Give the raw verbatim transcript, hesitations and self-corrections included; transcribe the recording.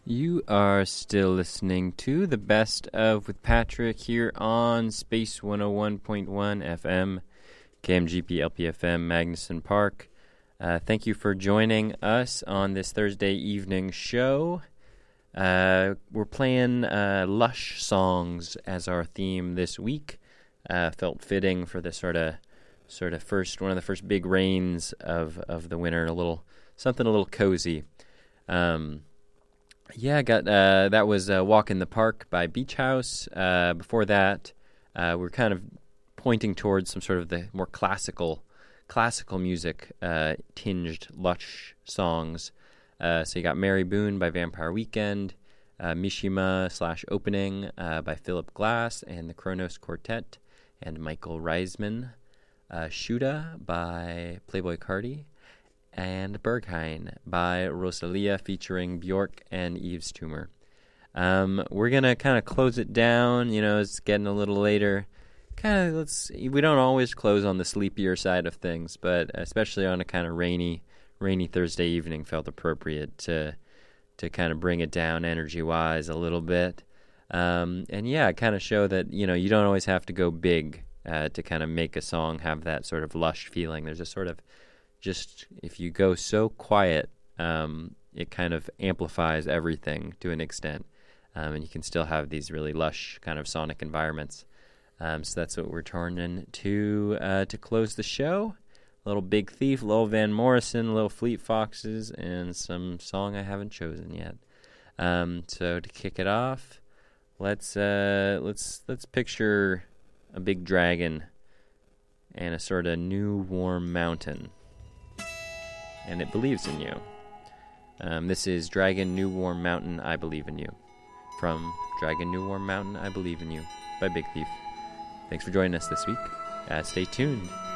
You are still listening to The Best of with Patrick here on Space one oh one point one F M, K M G P L P F M, Magnuson Park. Uh, thank you for joining us on this Thursday evening show. Uh, we're playing uh, lush songs as our theme this week. Uh, felt fitting for the sort of sort of first one of the first big rains of of the winter. A little something a little cozy. Um, Yeah, got uh, that was uh, Walk in the Park by Beach House. Uh, before that, uh, we're kind of pointing towards some sort of the more classical, classical music uh, tinged lush songs. Uh, so you got Mary Boone by Vampire Weekend, uh, Mishima slash Opening uh, by Philip Glass and the Kronos Quartet, and Michael Reisman, uh, Shuda by Playboy Cardi, and Berghain by Rosalia featuring Bjork and Yves Tumor. Um, we're going to kind of close it down. You know, it's getting a little later. Kind of, let's, we don't always close on the sleepier side of things, but especially on a kind of rainy, rainy Thursday evening felt appropriate to, to kind of bring it down energy-wise a little bit. Um, and yeah, kind of show that, you know, you don't always have to go big uh, to kind of make a song have that sort of lush feeling. There's a sort of just if you go so quiet, um, it kind of amplifies everything to an extent, um, and you can still have these really lush kind of sonic environments. Um, so that's what we're turning to uh, to close the show. A little Big Thief, a little Van Morrison, a little Fleet Foxes, and some song I haven't chosen yet. Um, so to kick it off, let's uh, let's let's picture a big dragon and a sort of new warm mountain. And it believes in you. Um, this is Dragon New Warm Mountain, I Believe in You. From Dragon New Warm Mountain, I Believe in You by Big Thief. Thanks for joining us this week. Uh, stay tuned.